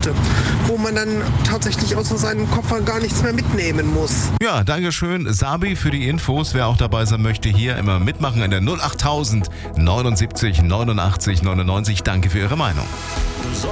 Orte, wo man dann tatsächlich außer seinem Koffer gar nichts mehr mitnehmen muss. Ja, dankeschön, Sabi, für die Infos. Wer auch dabei sein möchte, hier immer mitmachen in der 08000 79 89 99. Danke für Ihre Meinung.